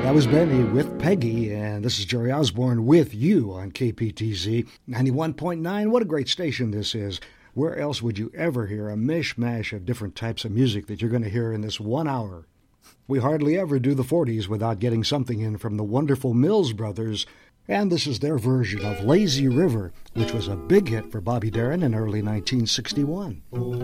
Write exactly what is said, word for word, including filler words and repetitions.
That was Benny with Peggy, and this is Jerry Osborne with you on K P T Z ninety-one point nine. What a great station this is. Where else would you ever hear a mishmash of different types of music that you're going to hear in this one hour? We hardly ever do the forties without getting something in from the wonderful Mills Brothers, and this is their version of Lazy River, which was a big hit for Bobby Darin in early nineteen sixty-one.